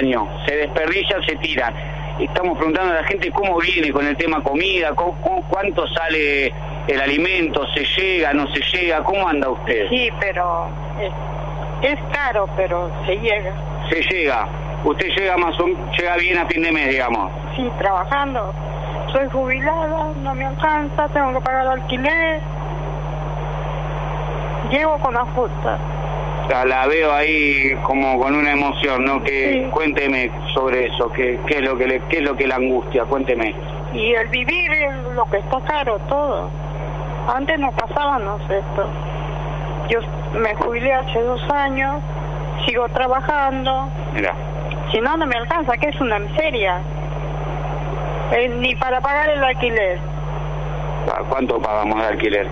año, se desperdician, se tiran. Estamos preguntando a la gente cómo viene con el tema comida, cuánto sale el alimento, se llega, no se llega, ¿cómo anda usted? Sí, pero es caro, pero se llega. Se llega. Usted llega bien a fin de mes, digamos. Sí, trabajando. Soy jubilada, no me alcanza, tengo que pagar el alquiler. Llego con la justa. La veo ahí como con una emoción, ¿no? Sí. Cuénteme sobre eso, qué es lo que la angustia, cuénteme. Y el vivir es lo que está caro, todo. Antes no pasábamos esto. Yo me jubilé hace 2 años, sigo trabajando. Mira. Si no, no me alcanza, que es una miseria. Ni para pagar el alquiler. ¿Cuánto pagamos de alquiler?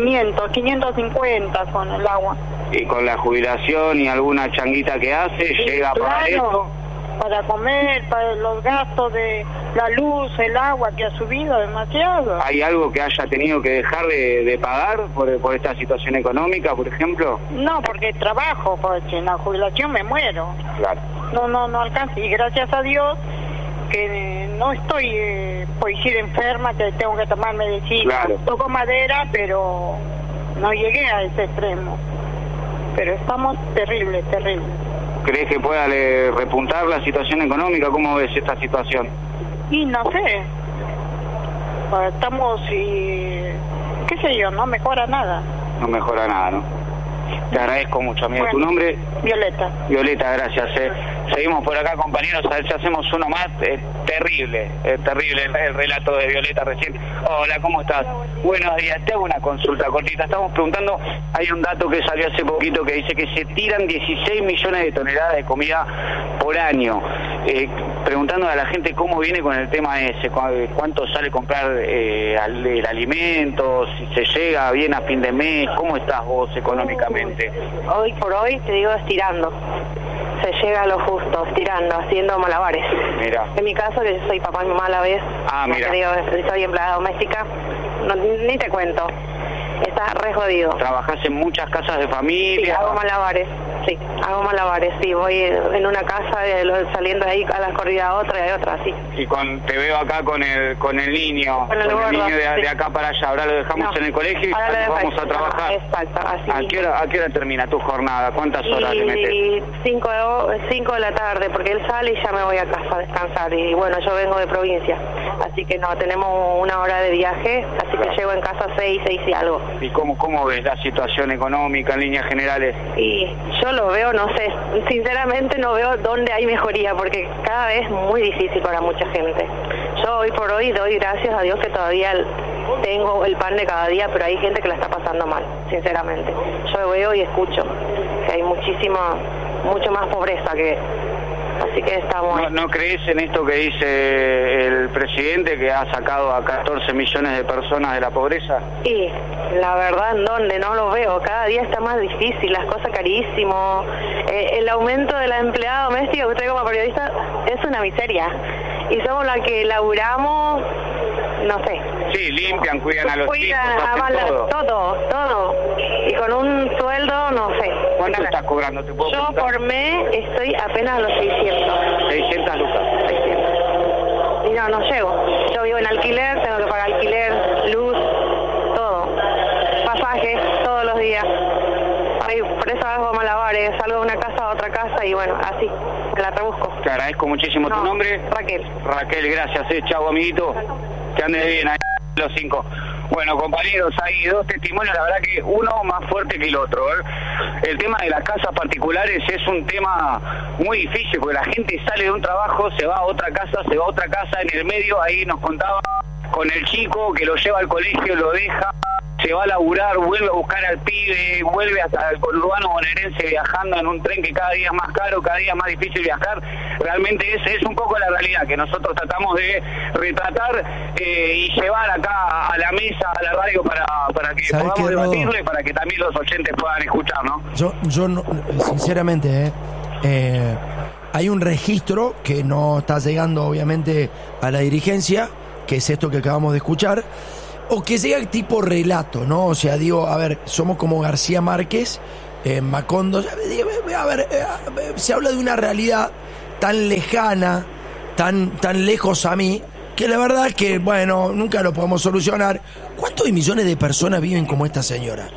550 con el agua. Y con la jubilación y alguna changuita que hace, Sí, llega claro, para eso. Para comer, para los gastos de la luz, el agua que ha subido demasiado. ¿Hay algo que haya tenido que dejar de pagar por esta situación económica, por ejemplo? No, porque trabajo, porque en la jubilación me muero. Claro. No alcanza. Y gracias a Dios que no estoy, por decir, enferma, que tengo que tomar medicina. Claro. Toco madera, pero no llegué a ese extremo. Pero estamos terrible. ¿Crees que pueda repuntar la situación económica? ¿Cómo ves esta situación? Y no sé. Estamos qué sé yo, no mejora nada. No mejora nada, ¿no? Te agradezco mucho, amigo. Bueno, ¿Tu nombre? Violeta. Violeta, gracias. Seguimos por acá, compañeros, a ver si hacemos uno más. Terrible el relato de Violeta recién. Hola, ¿cómo estás? Buenos días, te hago una consulta cortita. Estamos preguntando, hay un dato que salió hace poquito que dice que se tiran 16 millones de toneladas de comida por año. Preguntando a la gente cómo viene con el tema ese, cuánto sale comprar el alimento, si se llega bien a fin de mes, ¿cómo estás vos económicamente? Hoy por hoy, te digo, estirando. Se llega a lo justo, estirando, haciendo malabares. Mira. En mi caso, que yo soy papá y mamá a la vez, mira. Te digo, soy empleada doméstica, ni te cuento. Está re jodido. ¿Trabajás en muchas casas de familia? Sí, hago malabares, sí, voy en una casa, saliendo de ahí a la corrida a otra y a otra, sí. Y te veo acá con el niño, con el niño sí. de acá para allá. Ahora lo dejamos en el colegio y vamos a trabajar. Exacto, así. ¿A qué hora termina tu jornada? ¿Cuántas horas le metes? 5 de la tarde, porque él sale y ya me voy a casa a descansar. Y bueno, yo vengo de provincia, así que no, tenemos 1 hora de viaje, así que llego en casa 6 y algo. ¿Y cómo ves la situación económica en líneas generales? Y yo lo veo, no sé, sinceramente no veo dónde hay mejoría, porque cada vez es muy difícil para mucha gente. Yo hoy por hoy doy gracias a Dios que todavía tengo el pan de cada día, pero hay gente que la está pasando mal, sinceramente. Yo veo y escucho que hay mucho más pobreza que... Así que estamos... ¿No crees en esto que dice el presidente, que ha sacado a 14 millones de personas de la pobreza? Y la verdad, ¿en dónde? No lo veo. Cada día está más difícil, las cosas carísimo. El aumento de la empleada doméstica, usted como periodista, es una miseria. Y somos la que laburamos, no sé. Sí, limpian, cuidan a los chicos, hacen todo. Y con un sueldo, no sé. ¿Cuánto estás cobrando? ¿Te puedo preguntar? Por mes estoy apenas a los 600. 600 lucas. 600. Y no llego. Yo vivo en alquiler, tengo que pagar alquiler, luz, todo. Pasajes, todos los días. Por eso hago malabares, salgo de una casa a otra casa y bueno, así, me la rebusco. Te agradezco muchísimo. ¿Tu nombre? Raquel. Raquel, gracias. Chau, amiguito. Que andes bien ahí, los 5. Bueno, compañeros, hay 2 testimonios, la verdad que uno más fuerte que el otro. El tema de las casas particulares es un tema muy difícil, porque la gente sale de un trabajo, se va a otra casa, en el medio, ahí nos contaba con el chico que lo lleva al colegio, lo deja, se va a laburar, vuelve a buscar al pibe, vuelve hasta el conurbano bonaerense viajando en un tren que cada día es más caro, cada día es más difícil viajar. Realmente es un poco la realidad que nosotros tratamos de retratar y llevar acá a la mesa, a la radio, para que podamos debatirlo y para que también los oyentes puedan escuchar, ¿no? Yo no, sinceramente, hay un registro que no está llegando obviamente a la dirigencia, que es esto que acabamos de escuchar, o que llega tipo relato, ¿no? O sea, digo, a ver, somos como García Márquez, Macondo, a ver, se habla de una realidad tan lejana, tan lejos a mí, que la verdad que, bueno, nunca lo podemos solucionar. ¿Cuántos millones de personas viven como esta señora?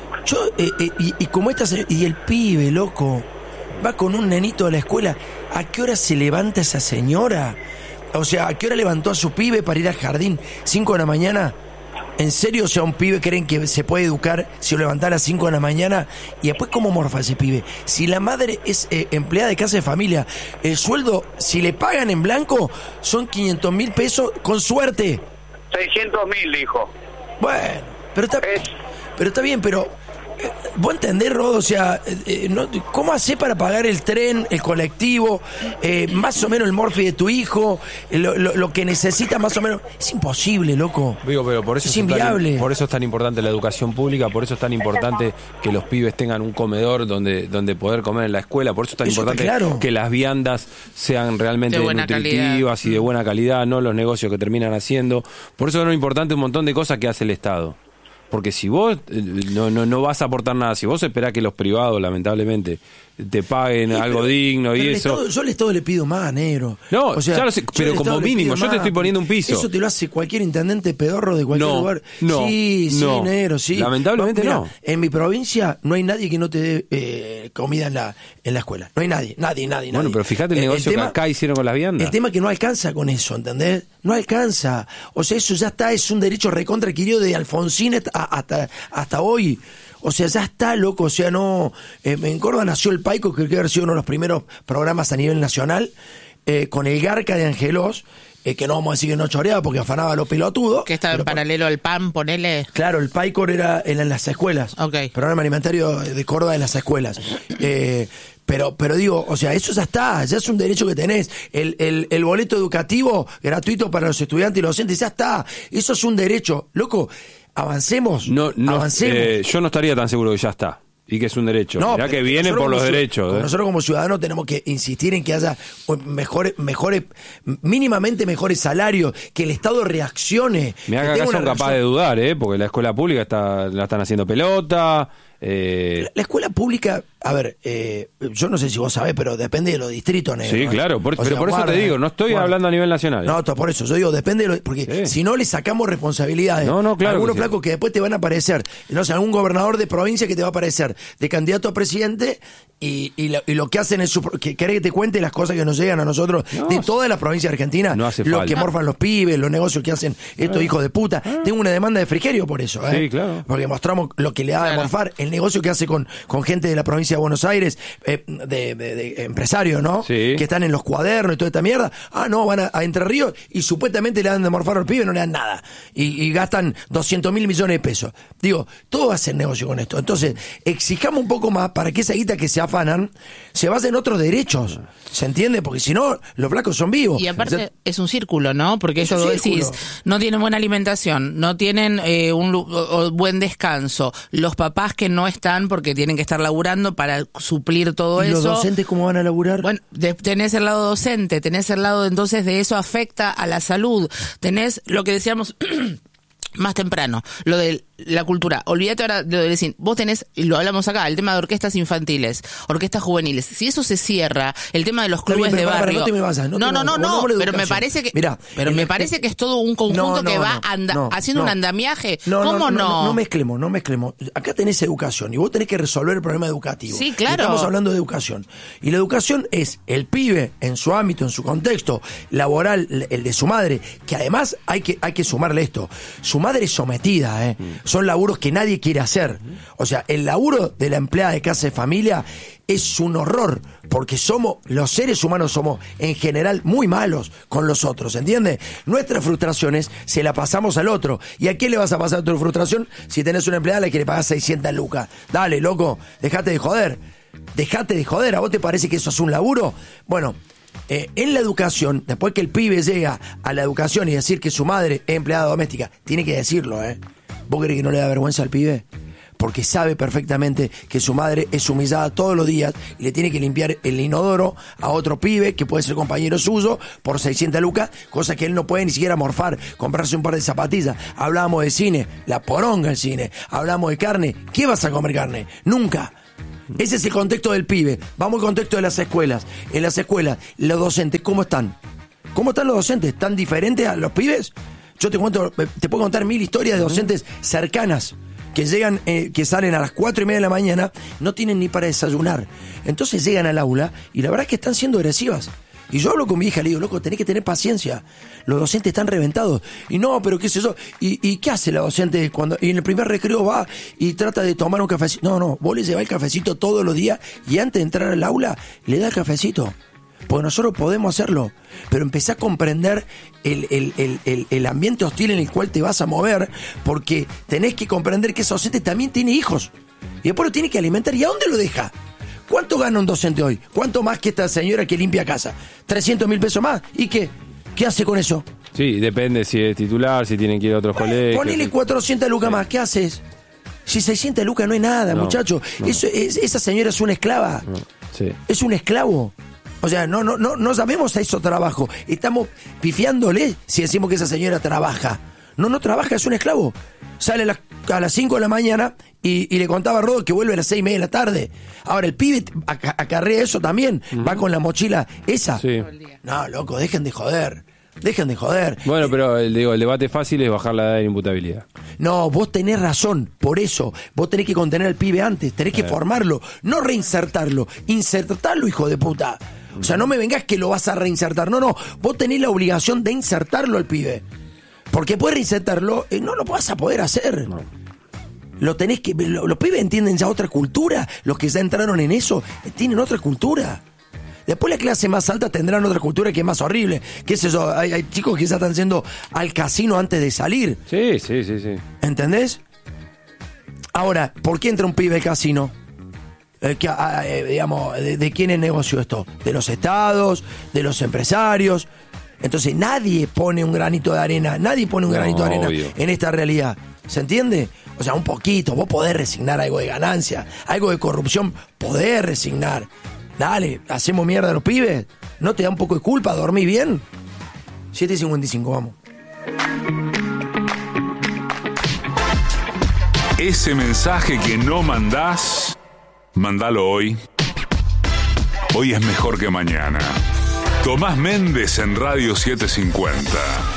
Y como esta señora, y el pibe, loco, va con un nenito a la escuela. ¿A qué hora se levanta esa señora? O sea, ¿a qué hora levantó a su pibe para ir al jardín? 5 de la mañana. ¿En serio? O sea, un pibe creen que se puede educar si lo levanta a las 5 de la mañana. Y después, ¿cómo morfa ese pibe? Si la madre es empleada de casa de familia, el sueldo, si le pagan en blanco, son 500.000 pesos, con suerte. 600.000, dijo. Bueno, pero está bien, pero... ¿Vos entendés, Rodo? O sea, ¿cómo hacés para pagar el tren, el colectivo, más o menos el morfi de tu hijo, lo que necesita más o menos? Es imposible, loco. Digo, pero por eso es inviable. Por eso es tan importante la educación pública, por eso es tan importante que los pibes tengan un comedor donde poder comer en la escuela, por eso es tan importante que las viandas sean realmente nutritivas y de buena calidad, no los negocios que terminan haciendo. Por eso es importante un montón de cosas que hace el Estado. Porque si vos no vas a aportar nada, si vos esperás que los privados, lamentablemente, te paguen algo digno y eso... Yo al Estado le pido más, negro. No, o sea, ya lo sé, pero como mínimo, yo te estoy poniendo un piso. Eso te lo hace cualquier intendente pedorro de cualquier lugar. Sí, negro, sí. Lamentablemente no. En mi provincia no hay nadie que no te dé comida en la escuela. No hay nadie. Bueno, pero fíjate el negocio que acá hicieron con las viandas. El tema es que no alcanza con eso, ¿entendés? No alcanza. O sea, eso ya está, es un derecho recontra adquirido de Alfonsín hasta hoy. O sea, ya está, loco. O sea, no... en Córdoba nació el Paico, que creo que haber sido uno de los primeros programas a nivel nacional, con el Garca de Angelos, que no vamos a decir que no choreaba porque afanaba a los pelotudos. Que estaba en paralelo al PAN, ponele. Claro, el Paico era en las escuelas. Okay. Programa alimentario de Córdoba en las escuelas. Pero digo, o sea, eso ya está, ya es un derecho que tenés. El boleto educativo gratuito para los estudiantes y los docentes, ya está. Eso es un derecho. Loco, avancemos. Avancemos. Yo no estaría tan seguro que ya está. Y que es un derecho. Mirá que viene por los derechos. Nosotros como ciudadanos tenemos que insistir en que haya mínimamente mejores salarios, que el Estado reaccione. Mirá que acá son capaces de dudar, porque la escuela pública la están haciendo pelota. La escuela pública, a ver, yo no sé si vos sabés, pero depende de los distritos, negro. Sí, claro, pero por eso te digo, no estoy hablando a nivel nacional. No, por eso, yo digo, depende de porque si no le sacamos responsabilidades. Claro. Algunos flacos que después te van a aparecer, no sé, algún gobernador de provincia que te va a aparecer de candidato a presidente y lo que hacen es que querés que te cuente las cosas que nos llegan a nosotros de toda la provincia de Argentina, lo que morfan los pibes, los negocios que hacen estos hijos de puta. Tengo una demanda de Frigerio por eso, Sí, claro. Porque mostramos lo que le da de morfar, el negocio que hace con gente de la provincia de Buenos Aires, de empresarios, ¿no? Sí. Que están en los cuadernos y toda esta mierda. Van a Entre Ríos y supuestamente le dan de morfar al pibe, no le dan nada. Y gastan 200.000 millones de pesos. Digo, todo hace negocio con esto. Entonces, exijamos un poco más para que esa guita que se afanan se base en otros derechos. ¿Se entiende? Porque si no, los flacos son vivos. Y aparte es un círculo, ¿no? Porque eso lo decís, no tienen buena alimentación, no tienen un buen descanso. Los papás que no están porque tienen que estar laburando para suplir todo eso. ¿Y los docentes cómo van a laburar? Bueno, tenés el lado docente, tenés el lado, entonces de eso afecta a la salud. Tenés lo que decíamos más temprano, lo de la cultura. Olvídate ahora de lo del cine. Vos tenés, y lo hablamos acá, el tema de orquestas infantiles, orquestas juveniles. Si eso se cierra, el tema de los clubes de barrio. No, pero me parece que me parece que es todo un conjunto que va haciendo un andamiaje. ¿Cómo no? No mezclemos. Acá tenés educación y vos tenés que resolver el problema educativo. Sí, claro. Y estamos hablando de educación. Y la educación es el pibe en su ámbito, en su contexto laboral, el de su madre, que además hay que sumarle esto. Su madre es sometida, Son laburos que nadie quiere hacer. O sea, el laburo de la empleada de casa de familia es un horror, porque los seres humanos somos en general muy malos con los otros, ¿entiendes? Nuestras frustraciones se las pasamos al otro. ¿Y a quién le vas a pasar tu frustración si tenés una empleada a la que le pagás 600 lucas? Dale, loco, dejate de joder. ¿A vos te parece que eso es un laburo? Bueno, en la educación, después que el pibe llega a la educación y decir que su madre es empleada doméstica, tiene que decirlo, ¿Vos crees que no le da vergüenza al pibe? Porque sabe perfectamente que su madre es humillada todos los días y le tiene que limpiar el inodoro a otro pibe que puede ser compañero suyo por 600 lucas, cosa que él no puede ni siquiera morfar, comprarse un par de zapatillas. Hablábamos de cine, la poronga el cine. Hablamos de carne, ¿qué vas a comer carne? Nunca. Ese es el contexto del pibe. Vamos al contexto de las escuelas. En las escuelas, los docentes, ¿cómo están? ¿Cómo están los docentes? ¿Están diferentes a los pibes? Yo te puedo contar 1000 historias de docentes cercanas que llegan, que salen a las 4:30 de la mañana, no tienen ni para desayunar. Entonces llegan al aula y la verdad es que están siendo agresivas. Y yo hablo con mi hija, le digo, loco, tenés que tener paciencia. Los docentes están reventados. Y no, pero qué sé yo. ¿Y qué hace la docente cuando y en el primer recreo va y trata de tomar un cafecito? No, vos le llevás el cafecito todos los días y antes de entrar al aula le da el cafecito. Porque nosotros podemos hacerlo, pero empecé a comprender el ambiente hostil en el cual te vas a mover, porque tenés que comprender que ese docente también tiene hijos y después lo tiene que alimentar. ¿Y a dónde lo deja? ¿Cuánto gana un docente hoy? ¿Cuánto más que esta señora que limpia casa? $300.000 pesos más. ¿Y qué? ¿Qué hace con eso? Sí, depende si es titular, si tienen que ir a otros colegios. Ponele 400 lucas más, ¿qué haces? Si 600 lucas no es nada, muchacho. No. Esa señora es una esclava. No, sí. Es un esclavo. O sea, no llamemos a eso trabajo. Estamos pifiándole si decimos que esa señora trabaja. No trabaja, es un esclavo. Sale a las 5 de la mañana y le contaba a Rodo que vuelve a las 6:30 de la tarde. Ahora, el pibe acarrea eso también. Va con la mochila esa. Sí. No, loco, dejen de joder. Bueno, pero el debate fácil es bajar la edad de imputabilidad. No, vos tenés razón, por eso. Vos tenés que contener al pibe antes, tenés que formarlo, no reinsertarlo. Insertarlo, hijo de puta. O sea, no me vengas que lo vas a reinsertar. No, vos tenés la obligación de insertarlo al pibe. Porque puedes reinsertarlo, no lo vas a poder hacer. No. Lo tenés que. Los pibes entienden ya otra cultura. Los que ya entraron en eso tienen otra cultura. Después la clase más alta tendrán otra cultura que es más horrible. ¿Qué es eso? Hay chicos que ya están yendo al casino antes de salir. Sí. ¿Entendés? Ahora, ¿por qué entra un pibe al casino? Digamos, ¿de quién es negocio esto? De los estados, de los empresarios. Entonces nadie pone un granito de arena. Obvio. En esta realidad. ¿Se entiende? O sea, un poquito. Vos podés resignar algo de ganancia, algo de corrupción, podés resignar. Dale, hacemos mierda a los pibes. ¿No te da un poco de culpa? ¿Dormís bien? 7:55, vamos. Ese mensaje que no mandás, mandalo hoy. Hoy es mejor que mañana. Tomás Méndez en Radio 750.